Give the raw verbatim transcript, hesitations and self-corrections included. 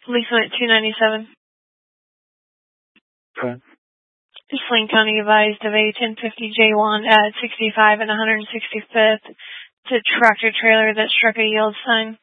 Policeman at two ninety-seven. Okay. Sling County advised of a ten fifty J one at sixty-five and one hundred sixty-fifth to tractor trailer that struck a yield sign.